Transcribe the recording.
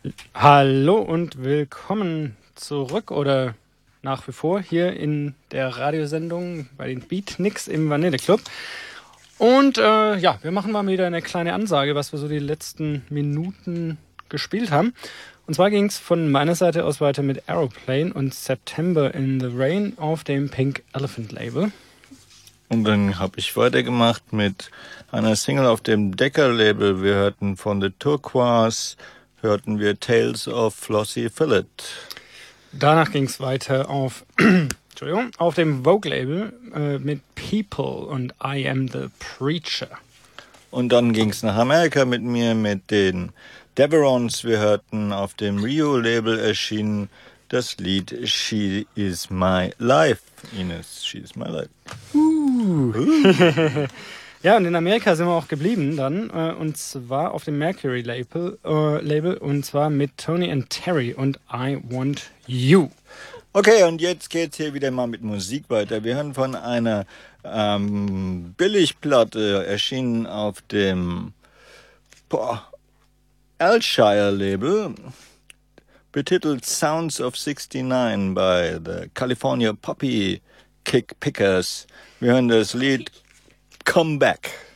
Hallo und willkommen zurück oder nach wie vor hier in der Radiosendung bei den Beatniks im Vanille-Club. Und wir machen mal wieder eine kleine Ansage, was wir so die letzten Minuten gespielt haben. Und zwar ging es von meiner Seite aus weiter mit Aeroplane und September in the Rain auf dem Pink Elephant Label. Und dann habe ich weitergemacht mit einer Single auf dem Decca-Label. Wir hörten von The Turquoise, hörten wir Tales of Flossie Phillip. Danach ging es weiter auf, auf dem Vogue-Label mit People und I Am the Preacher. Und dann ging es nach Amerika mit mir, mit den Deverons. Wir hörten auf dem Rio-Label erschienen das Lied She Is My Life. Ines, She Is My Life. Ja, und in Amerika sind wir auch geblieben dann, und zwar auf dem Mercury Label, und zwar mit Tony and Terry und I Want You. Okay, und jetzt geht's hier wieder mal mit Musik weiter. Wir hören von einer Billigplatte, erschienen auf dem Alshire Label, betitelt Sounds of 69 bei The California Poppy Kick Pickers. Wir hören das Lied Come Back.